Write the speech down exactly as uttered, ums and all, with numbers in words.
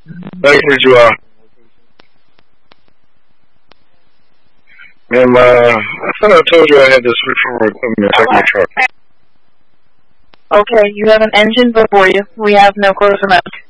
Thank you, Joel. Ma'am, uh, I thought I told you I had to switch from equipment to take my truck. Okay, you have an engine before you. We have no close amount.